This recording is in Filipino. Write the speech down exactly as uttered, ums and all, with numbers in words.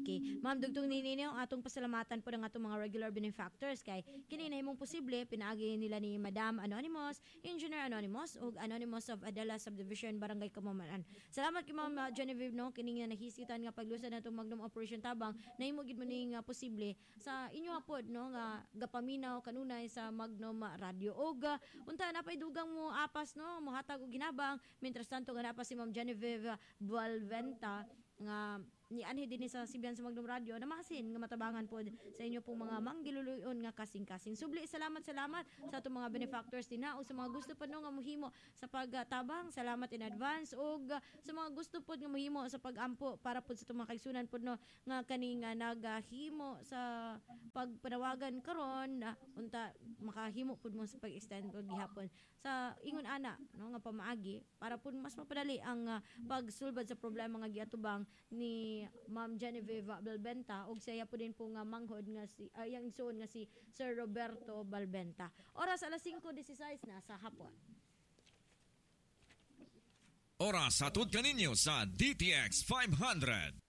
Okay. Ma'am, dugtong ninyo ang atong pasalamatan po ng atong mga regular benefactors kay kini na imong posible pinaagi nila ni Madam Anonymous, Engineer Anonymous ug Anonymous of Adela Subdivision Barangay Kamumanan. Salamat kay Ma'am uh, Genevieve no kini nga nahisitan nga paglusad natong Magnum Operation Tabang nahimo gid man ning uh, posible sa inyo apod no nga gapaminaw kanunay sa Magnum uh, Radio ug uh, unta na pay dugang mo apas no mohatag og ginabang mientras tanto nga napas si Ma'am Genevieve uh, Balbenta nga ni anhi din sa Sibian sa Magnum Radio na masin nga matabangan po sa inyo pong mga manggiluluyon nga kasing-kasing. Subli, salamat salamat sa atong mga benefactors din na o sa mga gusto pa no nga muhimo sa pagtabang. Salamat in advance og uh, sa mga gusto po nga muhimo sa pagampo para po sa itong mga kaigsunan po no nga kaning uh, naghimo sa pagpanawagan karon uh, unta makahimo po mo sa pag-extend po gihapon sa ingon ana no nga pamaagi para po mas mapadali ang uh, pagsulbad sa problema nga giatubang ni Ma'am Genevieve Balbenta ug siya po din po nga manghod nga si uh, yang igsoon nga si Sir Roberto Balbenta. Oras alas singko dieciséis na sa hapon. Oras hatod kaninyo sa D T X five hundred.